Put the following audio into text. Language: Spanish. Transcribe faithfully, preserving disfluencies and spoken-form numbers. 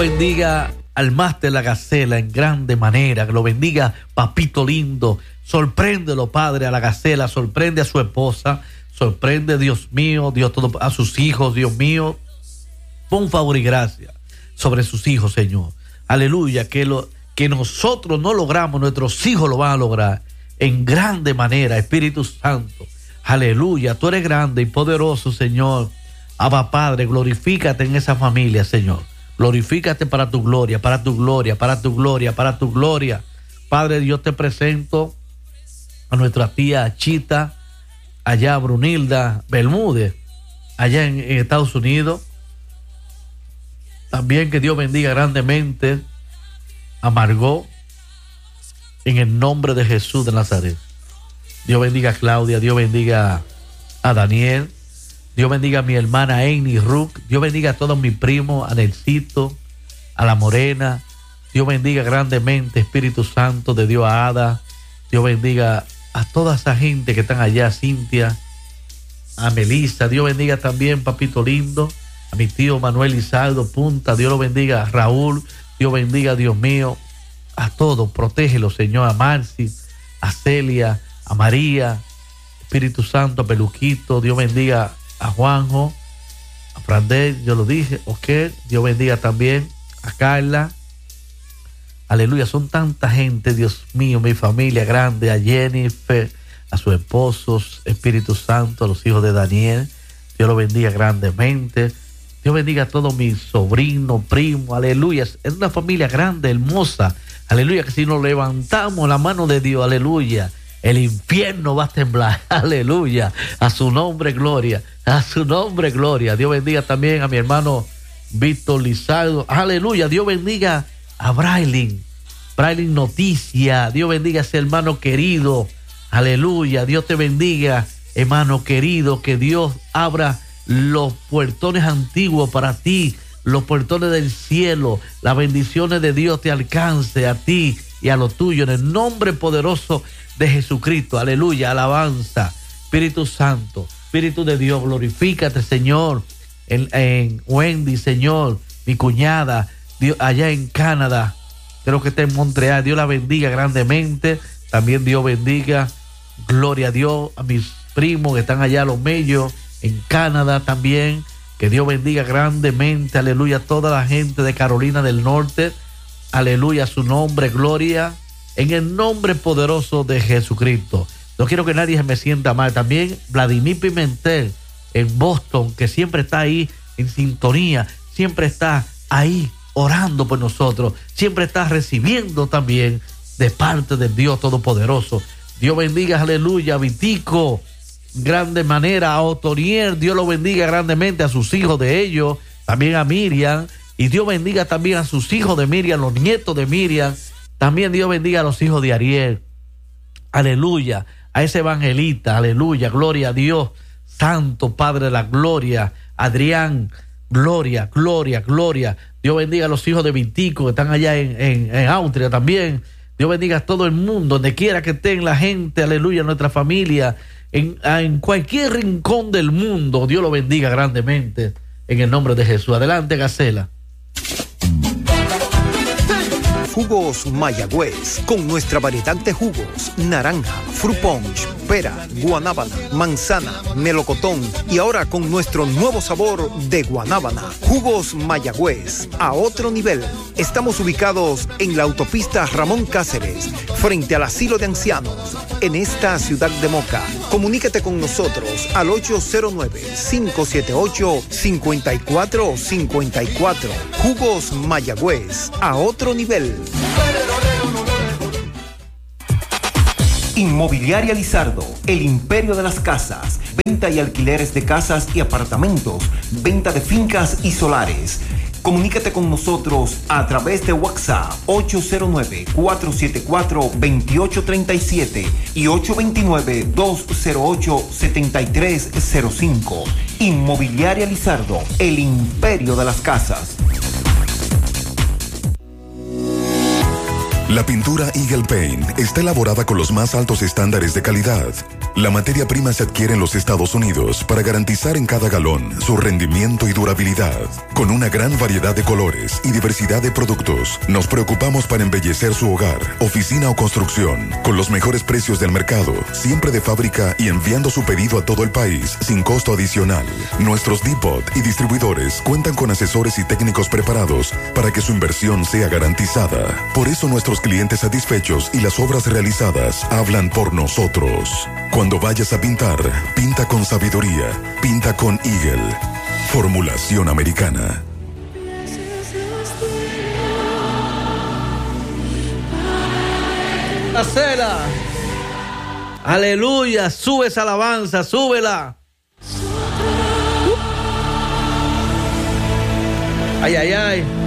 bendiga al máster La Gacela en grande manera. Que lo bendiga, papito lindo. Sorpréndelo, Padre, a La Gacela. Sorprende a su esposa. Sorprende, Dios mío, Dios todo, a sus hijos, Dios mío. Pon favor y gracia sobre sus hijos, Señor. Aleluya, que, lo, que nosotros no logramos, nuestros hijos lo van a lograr en grande manera, Espíritu Santo. Aleluya, tú eres grande y poderoso, Señor. Abba, Padre, glorifícate en esa familia, Señor. Glorifícate para tu gloria, para tu gloria, para tu gloria, para tu gloria. Padre, Dios, te presento a nuestra tía Chita, allá Brunilda Bermúdez, allá en, en Estados Unidos. También que Dios bendiga grandemente a Margot, en el nombre de Jesús de Nazaret. Dios bendiga a Claudia, Dios bendiga a Daniel, Dios bendiga a mi hermana Amy Rook, Dios bendiga a todos mis primos, a Nelsito, a la Morena. Dios bendiga grandemente, Espíritu Santo de Dios, a Ada. Dios bendiga a toda esa gente que están allá, Cintia, a Melissa. Dios bendiga también, papito lindo, a mi tío Manuel Izaldo Punta. Dios lo bendiga, a Raúl. Dios bendiga, Dios mío, a todos. Protégelo, Señor, a Marci, a Celia, a María, Espíritu Santo, a Peluquito. Dios bendiga a Juanjo, a Frandel, yo lo dije, ok. Dios bendiga también a Carla. Aleluya, son tanta gente, Dios mío, mi familia grande, a Jennifer, a sus esposos, Espíritu Santo, a los hijos de Daniel. Dios lo bendiga grandemente. Dios bendiga a todos mis sobrinos, primos, aleluya. Es una familia grande, hermosa, aleluya, que si nos levantamos la mano de Dios, aleluya, el infierno va a temblar, aleluya. A su nombre, gloria, a su nombre, gloria. Dios bendiga también a mi hermano Víctor Lizardo, aleluya. Dios bendiga a Brailin, Brailin Noticia. Dios bendiga a ese hermano querido, aleluya. Dios te bendiga, hermano querido, que Dios abra los puertones antiguos para ti, los puertones del cielo, las bendiciones de Dios te alcance a ti y a lo tuyo, en el nombre poderoso de Jesucristo, aleluya, alabanza. Espíritu Santo, Espíritu de Dios, glorifícate, Señor, en, en Wendy, Señor, mi cuñada, Dios, allá en Canadá, creo que está en Montreal. Dios la bendiga grandemente. También Dios bendiga, gloria a Dios, a mis primos que están allá a los medios en Canadá también. Que Dios bendiga grandemente, aleluya, a toda la gente de Carolina del Norte, aleluya, su nombre, gloria, en el nombre poderoso de Jesucristo. No quiero que nadie se me sienta mal. También Vladimir Pimentel en Boston, que siempre está ahí en sintonía, siempre está ahí orando por nosotros, siempre está recibiendo también de parte del Dios Todopoderoso. Dios bendiga, aleluya, a Vitico, grande manera, a Otoniel, Dios lo bendiga grandemente, a sus hijos de ellos, también a Miriam, y Dios bendiga también a sus hijos de Miriam, los nietos de Miriam. También Dios bendiga a los hijos de Ariel, aleluya, a ese evangelista, aleluya, gloria a Dios, Santo Padre de la gloria, Adrián, gloria, gloria, gloria. Dios bendiga a los hijos de Vitico que están allá en, en, en Austria también. Dios bendiga a todo el mundo, donde quiera que estén la gente, aleluya, nuestra familia, en, en cualquier rincón del mundo. Dios lo bendiga grandemente en el nombre de Jesús. Adelante, Gacela. Jugos Mayagüez, con nuestra variedad de jugos: naranja, fruit punch, pera, guanábana, manzana, melocotón y ahora con nuestro nuevo sabor de guanábana. Jugos Mayagüez, a otro nivel. Estamos ubicados en la autopista Ramón Cáceres, frente al asilo de ancianos, en esta ciudad de Moca. Comunícate con nosotros al ocho cero nueve, cinco siete ocho, cinco cuatro cinco cuatro. Jugos Mayagüez, a otro nivel. Inmobiliaria Lizardo, el imperio de las casas, venta y alquileres de casas y apartamentos, venta de fincas y solares. Comunícate con nosotros a través de WhatsApp ocho cero nueve, cuatro siete cuatro, dos ocho tres siete y ocho dos nueve, dos cero ocho, siete tres cero cinco. Inmobiliaria Lizardo, el imperio de las casas. La pintura Eagle Paint está elaborada con los más altos estándares de calidad La materia prima se adquiere en los Estados Unidos para garantizar en cada galón su rendimiento y durabilidad. Con una gran variedad de colores y diversidad de productos, nos preocupamos para embellecer su hogar, oficina o construcción, con los mejores precios del mercado, siempre de fábrica y enviando su pedido a todo el país sin costo adicional. Nuestros depot y distribuidores cuentan con asesores y técnicos preparados para que su inversión sea garantizada. Por eso nuestros clientes satisfechos y las obras realizadas hablan por nosotros. Cuando vayas a pintar, pinta con sabiduría, pinta con Eagle. Formulación americana. Hacela. Aleluya, sube esa alabanza, súbela. Ay, ay, ay.